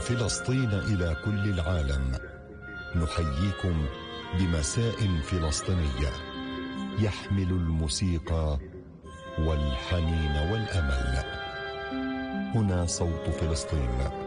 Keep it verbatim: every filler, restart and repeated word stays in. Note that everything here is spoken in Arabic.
فلسطين إلى كل العالم، نحييكم بمساء فلسطينية يحمل الموسيقى والحنين والأمل. هنا صوت فلسطين.